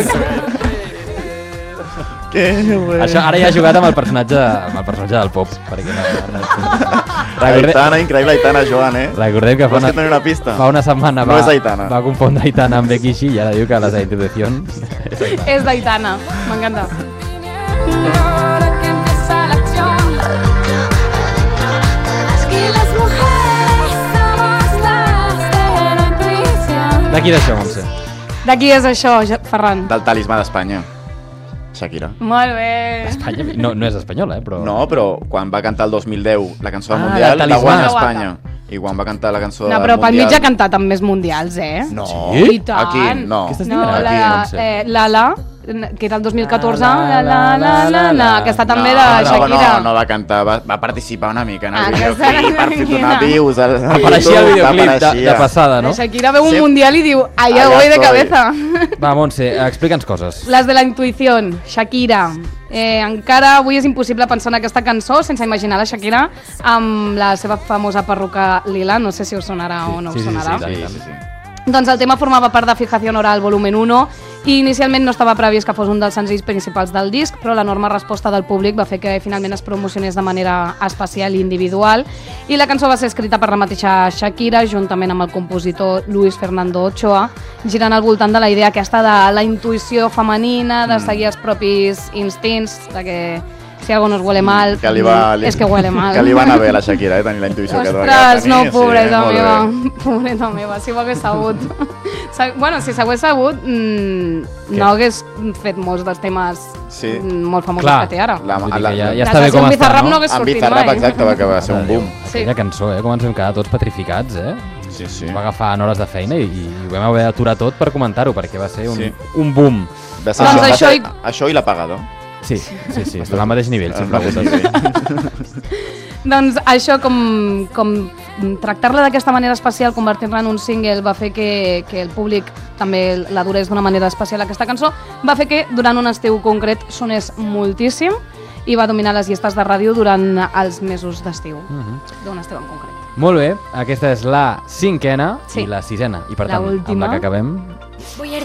Això ara ja ha jugat amb el personatge del pop. Aitana, increïble Aitana, Joan, Recordem que Vols que tenir una pista? Fa una setmana no és Aitana. Va confondre Aitana amb Becky G i ara diu que la introducció és d'Aitana, m'encanta. De qui és això, Montse? De qui és això, Ferran? Del talismà d'Espanya, Shakira. Molt bé. Espanya? No és espanyola, però... No, però quan va cantar el 2010 la cançó del Ah, Mundial, del la guanya Talismà. Espanya. I quan va cantar la cançó del No, Mundial... però pel mig ha cantat amb més mundials, No, Sí? I tant. aquí, no. Què estàs No, dient? Aquí, Montse? Lala, que era el 2014, que està també de Shakira. No va cantar, va participar una mica en el Ah, videoclip que per fer donar views al Apareixia el videoclip de passada, no? La Shakira veu un Sí. mundial i diu, allá voy de estoy. cabeza. Va, Montse, explica'ns coses. Les de la intuïció, Shakira. Encara avui és impossible pensar en aquesta cançó sense imaginar la Shakira amb la seva famosa perruca lila, no sé si us sonarà o no us sonarà. Sí. Doncs el tema formava part de Fijación Oral volumen 1 i inicialment no estava previst que fos un dels senzills principals del disc, però l'enorme resposta del públic va fer que finalment es promocionés de manera especial i individual i la cançó va ser escrita per la mateixa Shakira juntament amb el compositor Luis Fernando Ochoa, girant al voltant de la idea aquesta de la intuïció femenina, de seguir els propis instints, de que si algo nos huele mal, és que huele mal. Que li va anar bé a la Shakira, tenir la intuïció que va Ostres, tenir. no, pobreta molt bé. meva, pobreta meva, si ho hagués sabut. Bueno, si s'hagués sabut, no hagués fet molts dels temes molt famosos que té ara. Vull dir que ja està bé com està, Bizarrap no no? hagués En sortit Bizarrap, mai. exacte, va ser un boom. Aquella cançó, com ens vam quedar tots petrificats, Sí. Va agafar en hores de feina i ho vam haver d'aturar tot per comentar-ho, perquè va ser un boom. Va ser Doncs això i l'apagador. Sí, estan al mateix nivell, si em preguntes. Doncs això, com tractar-la d'aquesta manera especial, convertir-la en un single, va fer que el públic també l'adorés d'una manera especial aquesta cançó, va fer que durant un estiu concret sonés moltíssim i va dominar les llistes de ràdio durant els mesos d'estiu, d'un estiu en concret. Molt bé, aquesta és la 5ena Sí. i la 6ena, i per La tant, amb última. la que acabem...